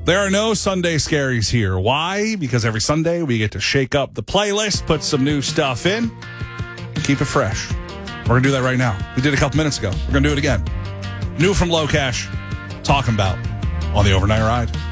There are no Sunday scaries here. Why? Because every Sunday we get to shake up the playlist, put some new stuff in, and keep it fresh. We're going to do that right now. We did it a couple minutes ago. We're going to do it again. New from Low Cash, talking about on the Overnight Ride.